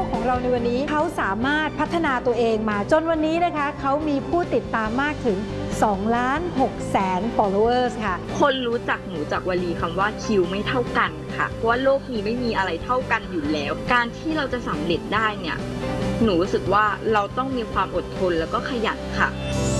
ของเราในวันนี้เขาสามารถพัฒนาตัวเองมาจนวันนี้นะคะเขามีผู้ติดตามมากถึง2,600,000 followers ค่ะคนรู้จักหนูจากวลีคำว่าคิวไม่เท่ากันค่ะเพราะว่าโลกนี้ไม่มีอะไรเท่ากันอยู่แล้วการที่เราจะสำเร็จได้เนี่ยหนูรู้สึกว่าเราต้องมีความอดทนแล้วก็ขยันค่ะ